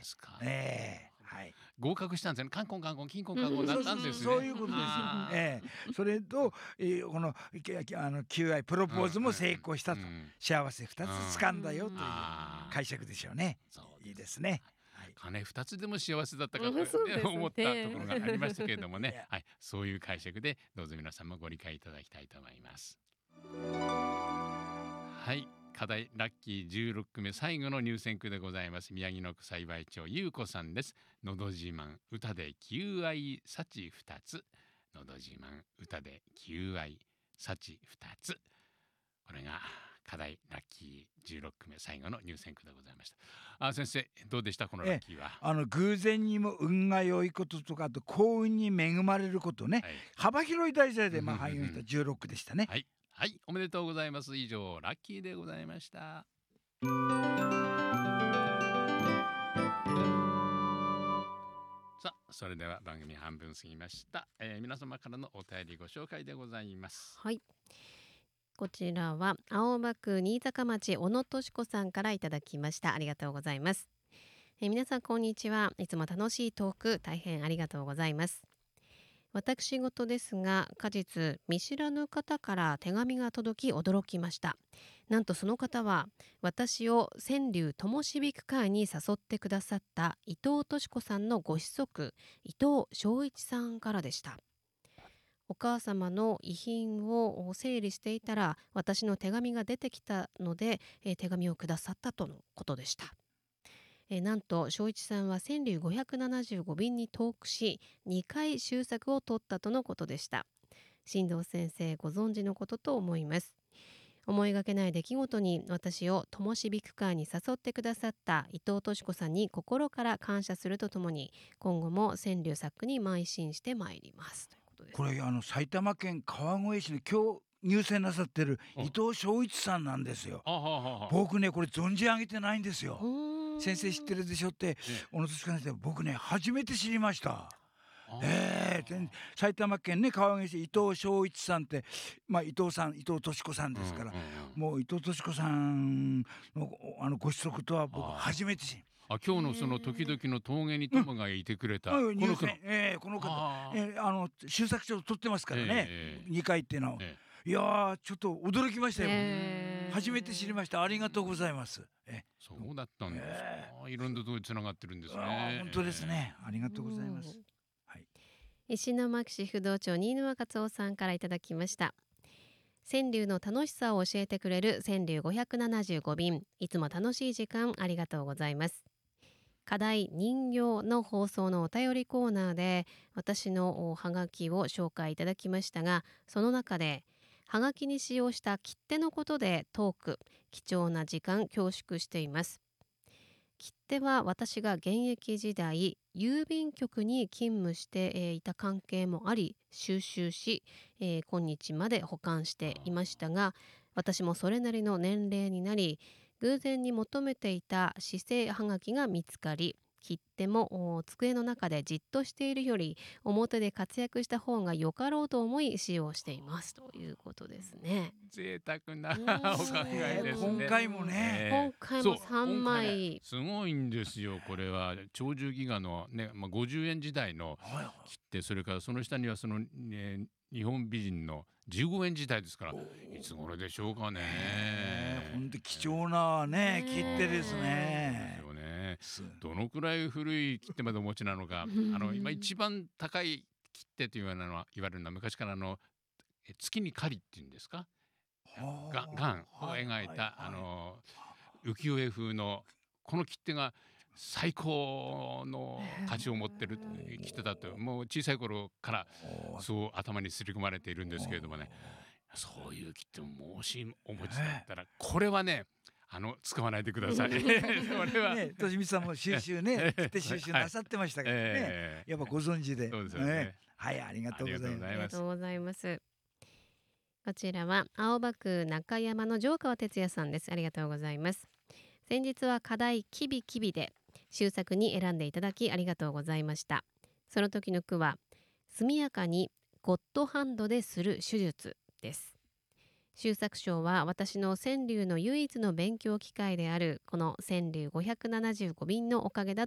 ですか。 はい。 合格したんですよね。カンコンカンコンキンコンカンコンなんですよね。 そういうことですよ。それと、この求愛プロポーズも成功したと、幸せ2つ掴んだよという解釈でしょうね。いいですね。 金2つでも幸せだったかと、思ったところがありましたけれどもね、はい、そういう解釈でどうぞ皆さんもご理解いただきたいと思います。はい、課題ラッキー16句目最後の入選句でございます。宮城野区栽培町優子さんです。のど自慢歌で求愛幸2つ。のど自慢歌で求愛幸2つ。これが課題ラッキー16句目最後の入選句でございました。先生どうでしたこのラッキーは。 偶然にも運が良いこととか、あと幸運に恵まれることね、幅広い題材で反映した16句でしたね。 はい、おめでとうございます。以上ラッキーでございました。さあ、それでは番組半分過ぎました。皆様からのお便りご紹介でございます。 はい、こちらは青葉区新坂町小野敏子さんからいただきました。ありがとうございます。皆さんこんにちは。いつも楽しいトーク大変ありがとうございます。私事ですが、果実見知らぬ方から手紙が届き驚きました。なんとその方は私を川柳ともしびく会に誘ってくださった伊藤敏子さんのご子息伊藤正一さんからでした。お母様の遺品を整理していたら私の手紙が出てきたので、手紙をくださったとのことでした。なんと正一さんは川柳575便に投句し2回修作を取ったとのことでした。進藤先生ご存知のことと思います。思いがけない出来事に私をともしびく会に誘ってくださった伊藤敏子さんに心から感謝するとともに今後も川柳作に邁進してまいりますということです。 これ埼玉県川越市の今日入選なさってる伊藤正一さんなんですよ。僕ねこれ存じ上げてないんですよ。先生知ってるでしょって小野敏子先生、僕ね初めて知りました。埼玉県ね川越市伊藤正一さんって、伊藤敏子さんですから、もう伊藤敏子さんのご子息とは僕初めて知り。 今日のその時々の峠に友がいてくれた、この方、修作賞取ってますからね、2回っていうのを。いやちょっと驚きましたよ。初めて知りました。ありがとうございます。 そうだったんですか。いろんなところにつながってるんですね。 本当ですね。ありがとうございます。 石巻市不動町新沼勝夫さんからいただきました。川柳の楽しさを教えてくれる川柳575便、いつも楽しい時間ありがとうございます。課題人形の放送のお便りコーナーで私のハガキを紹介いただきましたが、その中でハガキに使用した切手のことでトーク、貴重な時間恐縮しています。切手は私が現役時代郵便局に勤務していた関係もあり収集し、今日まで保管していましたが、私もそれなりの年齢になり偶然に求めていた市政はがきが見つかり、切手も机の中でじっとしているより表で活躍した方がよかろうと思い使用していますということですね。 贅沢なお考えですね。 今回もね、 今回も3枚すごいんですよ。これは鳥獣戯画のね、50円時代の切手、それからその下にはその、日本美人の15円時代ですから、いつ頃でしょうかね。 本当貴重なね切手ですね。 どのくらい古い切手までお持ちなのか。今一番高い切手というのは言われるのは昔から月に狩りっていうんですか、ガンを描いた浮世絵風のこの切手が最高の価値を持ってる切手だと、もう小さい頃からそう頭に刷り込まれているんですけれどもね、そういう切手ももしお持ちだったらこれはね使わないでください。これはね、としみさんも収集ね、切手収集なさってましたけどね、やっぱご存知で。 そうですよね。 はい、ありがとうございます。 ありがとうございます。こちらは青葉区中山の城川哲也さんです。ありがとうございます。先日は課題キビキビで修作に選んでいただきありがとうございました。その時の句は速やかにゴッドハンドでする手術です。修作賞は私の川柳の唯一の勉強機会であるこの川柳575便のおかげだ